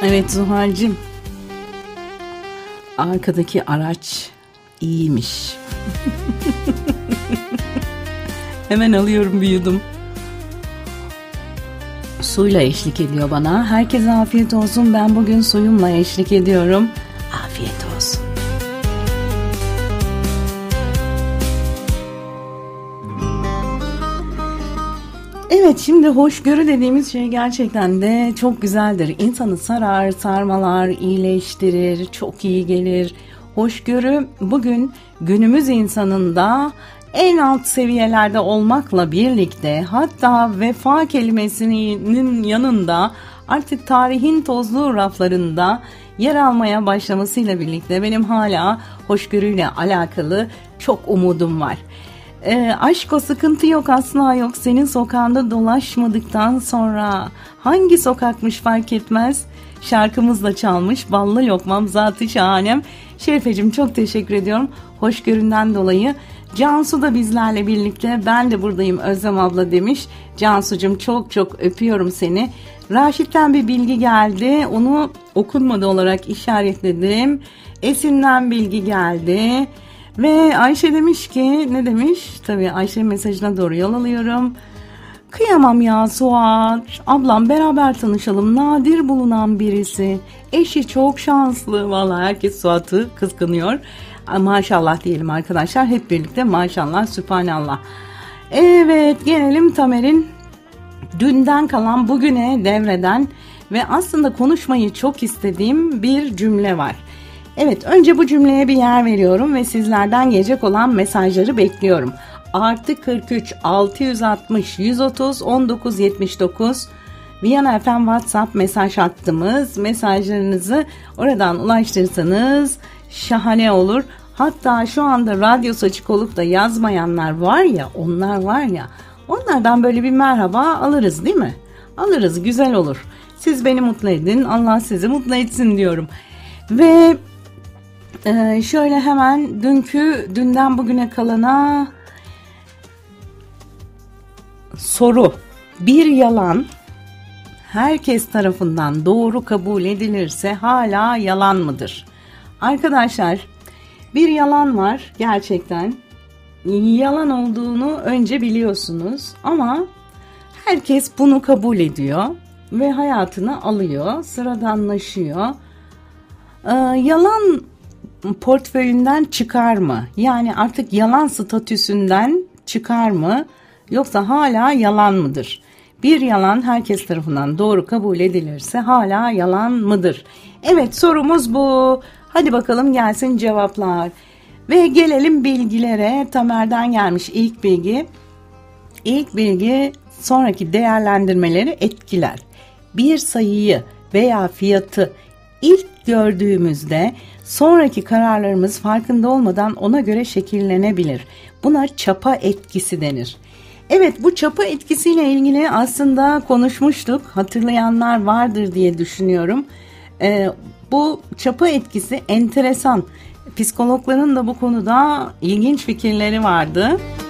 Evet Zuhal'cim, arkadaki araç iyiymiş. Hemen alıyorum bir yudum. Suyla eşlik ediyor bana. Herkese afiyet olsun. Ben bugün suyumla eşlik ediyorum. Afiyet olsun. Evet, şimdi hoşgörü dediğimiz şey gerçekten de çok güzeldir. İnsanı sarar, sarmalar, iyileştirir, çok iyi gelir. Hoşgörü bugün günümüz insanında en alt seviyelerde olmakla birlikte, hatta vefa kelimesinin yanında artık tarihin tozlu raflarında yer almaya başlamasıyla birlikte benim hala hoşgörüyle alakalı çok umudum var. Aşk o sıkıntı yok, asla yok. Senin sokağında dolaşmadıktan sonra hangi sokakmış fark etmez. Şarkımızla çalmış ballı lokmam zatı şahanem. Şerifeciğim çok teşekkür ediyorum hoşgöründen dolayı. Cansu da bizlerle birlikte, ben de buradayım Özlem abla demiş. Cansu'cum çok çok öpüyorum seni. Raşit'ten bir bilgi geldi, onu okunmadı olarak işaretledim. Esin'den bilgi geldi. Ve Ayşe demiş ki, ne demiş? Tabii Ayşe mesajına doğru yol alıyorum. Kıyamam ya Suat. Ablam beraber tanışalım. Nadir bulunan birisi. Eşi çok şanslı. Vallahi herkes Suat'ı kıskanıyor. Maşallah diyelim arkadaşlar. Hep birlikte maşallah, sübhanallah. Evet, gelelim Tamer'in dünden kalan bugüne devreden ve aslında konuşmayı çok istediğim bir cümle var. Evet, önce bu cümleye bir yer veriyorum ve sizlerden gelecek olan mesajları bekliyorum. Artı 43 660 130 19 79 Viyana FM WhatsApp mesaj hattımız. Mesajlarınızı oradan ulaştırırsanız şahane olur. Hatta şu anda radyosu açık olup da yazmayanlar var ya, onlardan böyle bir merhaba alırız değil mi? Alırız, güzel olur. Siz beni mutlu edin, Allah sizi mutlu etsin diyorum. Ve şöyle hemen dünden bugüne kalana soru. Bir yalan herkes tarafından doğru kabul edilirse hala yalan mıdır? Arkadaşlar, bir yalan var gerçekten. Yalan olduğunu önce biliyorsunuz ama herkes bunu kabul ediyor ve hayatına alıyor, sıradanlaşıyor. Yalan portföyünden çıkar mı? Yani artık yalan statüsünden çıkar mı? Yoksa hala yalan mıdır? Bir yalan herkes tarafından doğru kabul edilirse hala yalan mıdır? Evet, sorumuz bu. Hadi bakalım gelsin cevaplar. Ve gelelim bilgilere. Tamer'den gelmiş ilk bilgi. İlk bilgi sonraki değerlendirmeleri etkiler. Bir sayıyı veya fiyatı ilk gördüğümüzde sonraki kararlarımız farkında olmadan ona göre şekillenebilir. Buna çapa etkisi denir. Evet, bu çapa etkisiyle ilgili aslında konuşmuştuk. Hatırlayanlar vardır diye düşünüyorum. Bu çapa etkisi enteresan. Psikologların da bu konuda ilginç fikirleri vardı.